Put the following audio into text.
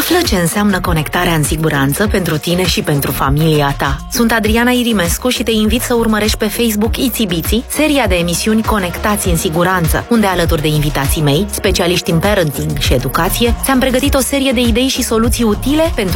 Află ce înseamnă conectarea în siguranță pentru tine și pentru familia ta. Sunt Adriana Irimescu și te invit să urmărești pe Facebook Itsy-Bitsy seria de emisiuni Conectați în siguranță, unde alături de invitații mei, specialiști în parenting și educație, ți-am pregătit o serie de idei și soluții utile pentru